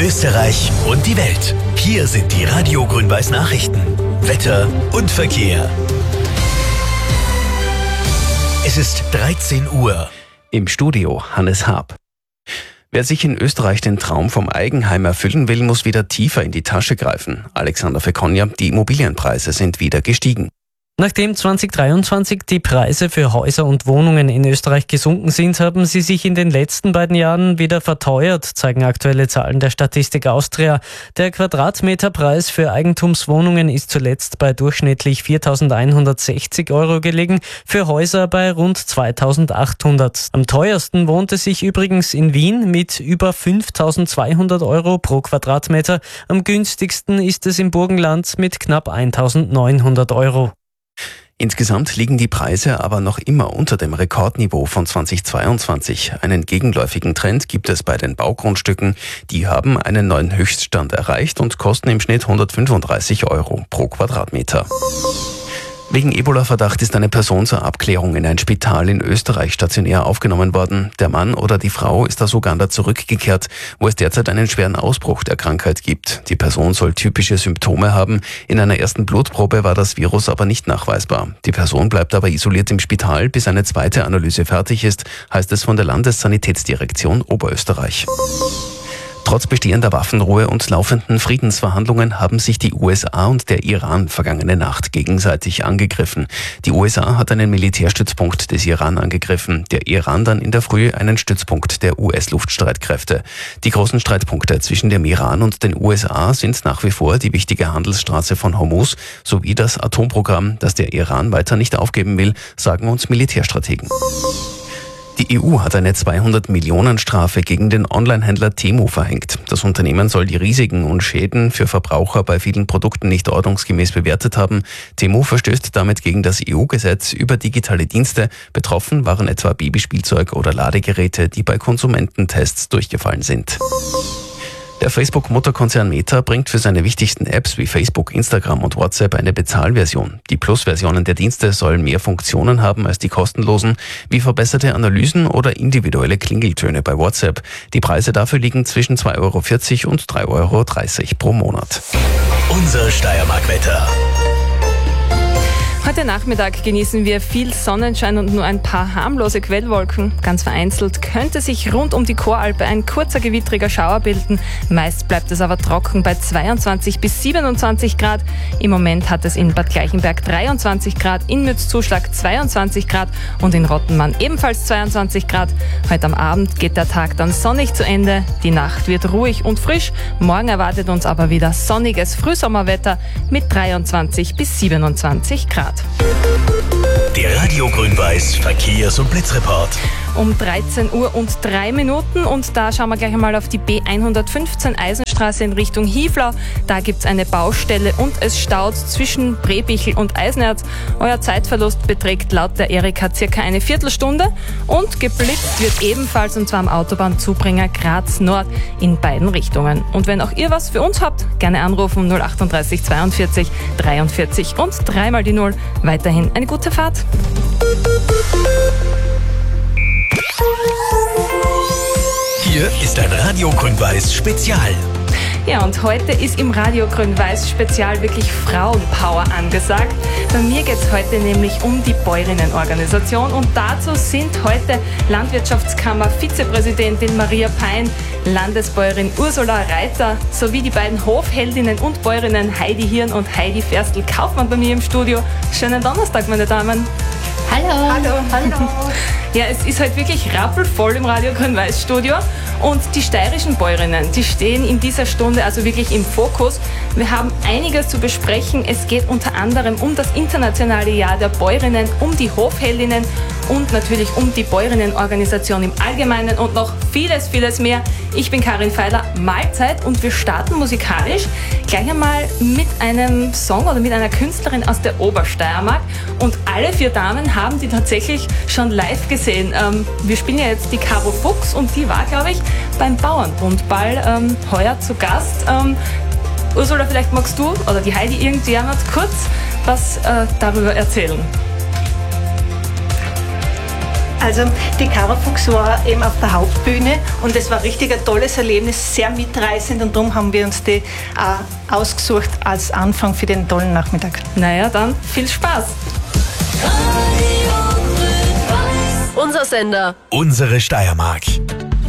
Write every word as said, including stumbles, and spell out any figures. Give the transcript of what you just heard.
Österreich und die Welt. Hier sind die Radio Grün-Weiß Nachrichten. Wetter und Verkehr. Es ist dreizehn Uhr. Im Studio Hannes Haab. Wer sich in Österreich den Traum vom Eigenheim erfüllen will, muss wieder tiefer in die Tasche greifen. Alexander Fekonja, die Immobilienpreise sind wieder gestiegen. Nachdem zwanzig dreiundzwanzig die Preise für Häuser und Wohnungen in Österreich gesunken sind, haben sie sich in den letzten beiden Jahren wieder verteuert, zeigen aktuelle Zahlen der Statistik Austria. Der Quadratmeterpreis für Eigentumswohnungen ist zuletzt bei durchschnittlich viertausendeinhundertsechzig Euro gelegen, für Häuser bei rund zweitausendachthundert. Am teuersten wohnt es sich übrigens in Wien mit über fünftausendzweihundert Euro pro Quadratmeter. Am günstigsten ist es im Burgenland mit knapp eintausendneunhundert Euro. Insgesamt liegen die Preise aber noch immer unter dem Rekordniveau von zweitausendzweiundzwanzig. Einen gegenläufigen Trend gibt es bei den Baugrundstücken. Die haben einen neuen Höchststand erreicht und kosten im Schnitt hundertfünfunddreißig Euro pro Quadratmeter. Wegen Ebola-Verdacht ist eine Person zur Abklärung in ein Spital in Österreich stationär aufgenommen worden. Der Mann oder die Frau ist aus Uganda zurückgekehrt, wo es derzeit einen schweren Ausbruch der Krankheit gibt. Die Person soll typische Symptome haben. In einer ersten Blutprobe war das Virus aber nicht nachweisbar. Die Person bleibt aber isoliert im Spital, bis eine zweite Analyse fertig ist, heißt es von der Landessanitätsdirektion Oberösterreich. Trotz bestehender Waffenruhe und laufenden Friedensverhandlungen haben sich die U S A und der Iran vergangene Nacht gegenseitig angegriffen. Die U S A hat einen Militärstützpunkt des Iran angegriffen, der Iran dann in der Früh einen Stützpunkt der U S-Luftstreitkräfte. Die großen Streitpunkte zwischen dem Iran und den U S A sind nach wie vor die wichtige Handelsstraße von Hormuz sowie das Atomprogramm, das der Iran weiter nicht aufgeben will, sagen uns Militärstrategen. Die E U hat eine zweihundert Millionen Strafe gegen den Onlinehändler Temu verhängt. Das Unternehmen soll die Risiken und Schäden für Verbraucher bei vielen Produkten nicht ordnungsgemäß bewertet haben. Temu verstößt damit gegen das E U-Gesetz über digitale Dienste. Betroffen waren etwa Babyspielzeug oder Ladegeräte, die bei Konsumententests durchgefallen sind. Der Facebook-Mutterkonzern Meta bringt für seine wichtigsten Apps wie Facebook, Instagram und WhatsApp eine Bezahlversion. Die Plus-Versionen der Dienste sollen mehr Funktionen haben als die kostenlosen, wie verbesserte Analysen oder individuelle Klingeltöne bei WhatsApp. Die Preise dafür liegen zwischen zwei Euro vierzig und drei Euro dreißig pro Monat. Unser Steiermark-Wetter. Heute Nachmittag genießen wir viel Sonnenschein und nur ein paar harmlose Quellwolken. Ganz vereinzelt könnte sich rund um die Choralpe ein kurzer gewittriger Schauer bilden. Meist bleibt es aber trocken bei zweiundzwanzig bis siebenundzwanzig Grad. Im Moment hat es in Bad Gleichenberg dreiundzwanzig Grad, in Mützzuschlag zweiundzwanzig Grad und in Rottenmann ebenfalls zweiundzwanzig Grad. Heute am Abend geht der Tag dann sonnig zu Ende. Die Nacht wird ruhig und frisch. Morgen erwartet uns aber wieder sonniges Frühsommerwetter mit dreiundzwanzig bis siebenundzwanzig Grad. Der Radio Grün-Weiß Verkehrs- und Blitzreport. Um dreizehn Uhr und drei Minuten und da schauen wir gleich einmal auf die B hundertfünfzehn Eisenstraße in Richtung Hieflau. Da gibt's eine Baustelle und es staut zwischen Brebichel und Eisenerz. Euer Zeitverlust beträgt laut der Erika circa eine Viertelstunde und geblitzt wird ebenfalls und zwar am Autobahnzubringer Graz Nord in beiden Richtungen. Und wenn auch ihr was für uns habt, gerne anrufen null achtunddreißig zweiundvierzig dreiundvierzig und dreimal die Null. Weiterhin eine gute Fahrt. Hier ist ein Radio Grün-Weiß Spezial. Ja, und heute ist im Radio Grün-Weiß Spezial wirklich Frauenpower angesagt. Bei mir geht es heute nämlich um die Bäuerinnenorganisation und dazu sind heute Landwirtschaftskammer Vizepräsidentin Maria Pein, Landesbäuerin Ursula Reiter sowie die beiden Hofheldinnen und Bäuerinnen Heidi Hirn und Heidi Ferstl-Kaufmann bei mir im Studio. Schönen Donnerstag, meine Damen. Hallo. Hallo. Hallo. Ja, es ist halt wirklich rappelvoll im Radio Grün-Weiß Studio und die steirischen Bäuerinnen, die stehen in dieser Stunde also wirklich im Fokus. Wir haben einiges zu besprechen. Es geht unter anderem um das internationale Jahr der Bäuerinnen, um die Hofheldinnen und natürlich um die Bäuerinnenorganisation im Allgemeinen und noch vieles, vieles mehr. Ich bin Karin Feiler, Mahlzeit und wir starten musikalisch gleich einmal mit einem Song oder mit einer Künstlerin aus der Obersteiermark und alle vier Damen haben die tatsächlich schon live gesehen. Ähm, wir spielen ja jetzt die Caro Fuchs und die war, glaube ich, beim Bauernbundball ähm, heuer zu Gast. Ähm, Ursula, vielleicht magst du oder die Heidi irgendjemand kurz was äh, darüber erzählen. Also die Caro Fuchs war eben auf der Hauptbühne und es war richtig ein tolles Erlebnis, sehr mitreißend und darum haben wir uns die auch ausgesucht als Anfang für den tollen Nachmittag. Naja, dann viel Spaß! Unser Sender. Unsere Steiermark.